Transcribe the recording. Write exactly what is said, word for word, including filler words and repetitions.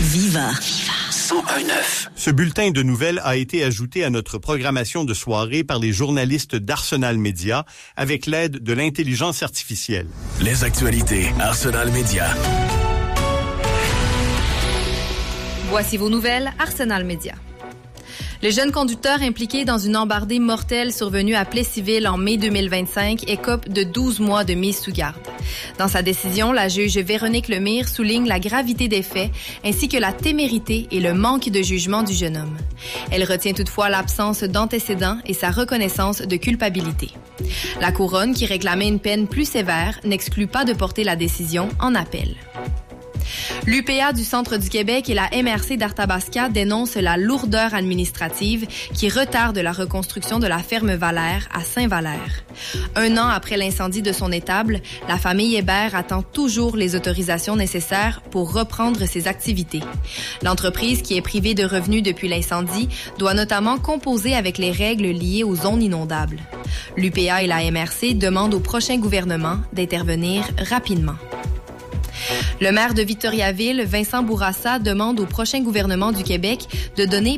Viva. cent un neuf. Ce bulletin de nouvelles a été ajouté à notre programmation de soirée par les journalistes d'Arsenal Média avec l'aide de l'intelligence artificielle. Les actualités Arsenal Média. Voici vos nouvelles Arsenal Média. Le jeune conducteur impliqué dans une embardée mortelle survenue à Plessisville en mai deux mille vingt-cinq écope de douze mois de mise sous garde. Dans sa décision, la juge Véronique Lemire souligne la gravité des faits ainsi que la témérité et le manque de jugement du jeune homme. Elle retient toutefois l'absence d'antécédents et sa reconnaissance de culpabilité. La couronne, qui réclamait une peine plus sévère, n'exclut pas de porter la décision en appel. L'U P A du Centre du Québec et la M R C d'Arthabasca dénoncent la lourdeur administrative qui retarde la reconstruction de la ferme Valère à Saint-Valère. Un an après l'incendie de son étable, la famille Hébert attend toujours les autorisations nécessaires pour reprendre ses activités. L'entreprise, qui est privée de revenus depuis l'incendie, doit notamment composer avec les règles liées aux zones inondables. L'U P A et la M R C demandent au prochain gouvernement d'intervenir rapidement. Le maire de Victoriaville, Vincent Bourassa, demande au prochain gouvernement du Québec de donner